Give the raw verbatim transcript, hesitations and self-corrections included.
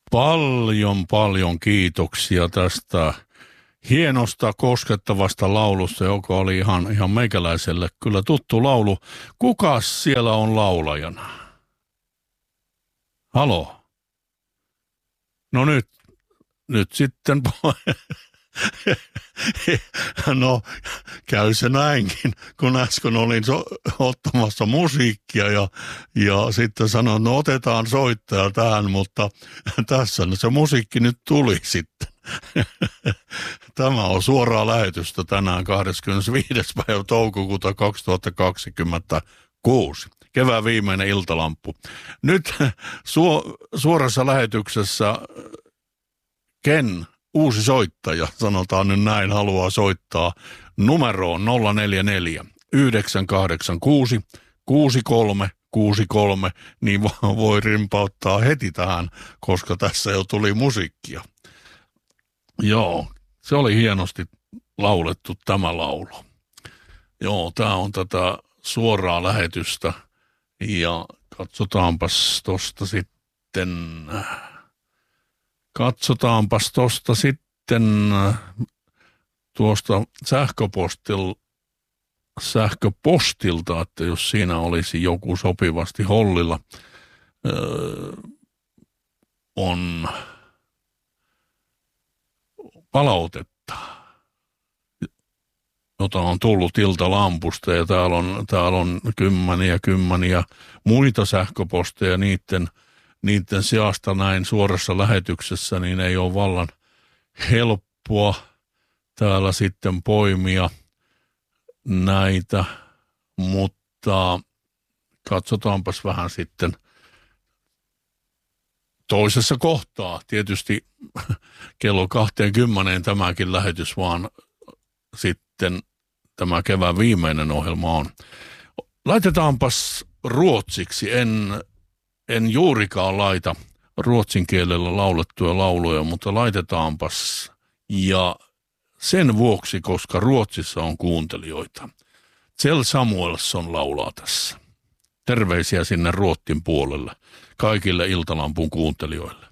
Paljon, paljon kiitoksia tästä hienosta, koskettavasta laulusta, joka oli ihan, ihan meikäläiselle kyllä tuttu laulu. Kukas siellä on laulajana? Halo? No nyt, nyt sitten... No, käy se näinkin, kun äsken olin so- ottamassa musiikkia ja, ja sitten sanoin, no otetaan soittaja tähän, mutta tässä se musiikki nyt tuli sitten. Tämä on suoraa lähetystä tänään kahdeskymmenesviides päivä toukokuuta kaksituhattakaksikymmentäkuusi. Kevään viimeinen iltalamppu. Nyt su- suorassa lähetyksessä Ken, uusi soittaja, sanotaan nyt näin, haluaa soittaa numeroon nolla neljä neljä yhdeksän kahdeksan kuusi kuusi kolme kuusi kolme, niin voi rimpauttaa heti tähän, koska tässä jo tuli musiikkia. Joo, se oli hienosti laulettu tämä laulu. Joo, tämä on tätä suoraa lähetystä ja katsotaanpas tosta sitten... Katsotaanpas tuosta sitten tuosta sähköpostil, sähköpostilta, että jos siinä olisi joku sopivasti hollilla, öö, on palautetta, jota on tullut Iltalampusta ja täällä on, täällä on kymmeniä kymmeniä muita sähköposteja niiden Niiden sijasta näin suorassa lähetyksessä, niin ei ole vallan helppoa täällä sitten poimia näitä, mutta katsotaanpas vähän sitten toisessa kohtaa. Tietysti kello kaksikymmentä tämäkin lähetys, vaan sitten tämä kevään viimeinen ohjelma on. Laitetaanpas ruotsiksi, en... En juurikaan laita ruotsin kielellä laulettuja lauluja, mutta laitetaanpas. Ja sen vuoksi, koska Ruotsissa on kuuntelijoita. Kjell Samuelsson laulaa tässä. Terveisiä sinne Ruotsin puolelle kaikille Iltalampun kuuntelijoille.